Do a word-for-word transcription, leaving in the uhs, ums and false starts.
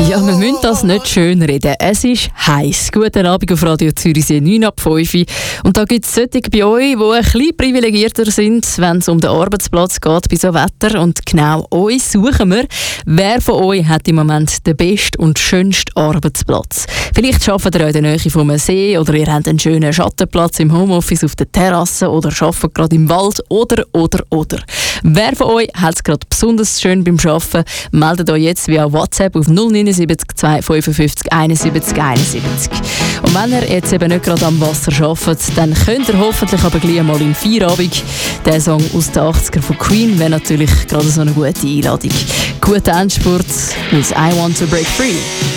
Ja, wir müssen das nicht schön reden. Es ist heiß. Guten Abend auf Radio Zürichsee neun ab fünf. Und da gibt es solche bei euch, die ein bisschen privilegierter sind, wenn es um den Arbeitsplatz geht bei so Wetter. Und genau euch suchen wir. Wer von euch hat im Moment den besten und schönsten Arbeitsplatz? Vielleicht arbeitet ihr in der Nähe vom See oder ihr habt einen schönen Schattenplatz im Homeoffice auf der Terrasse oder arbeitet gerade im Wald oder, oder, oder. Wer von euch hat es gerade besonders schön beim Arbeiten? Meldet euch jetzt via WhatsApp auf null neun sieben zwei fünf fünf einundsiebzig einundsiebzig. Und wenn ihr jetzt eben nicht gerade am Wasser arbeitet, dann könnt ihr hoffentlich aber gleich mal im Feierabend. Der Song aus den achtziger von Queen wäre natürlich gerade so eine gute Einladung. Guten Endspurt mit I Want to Break Free.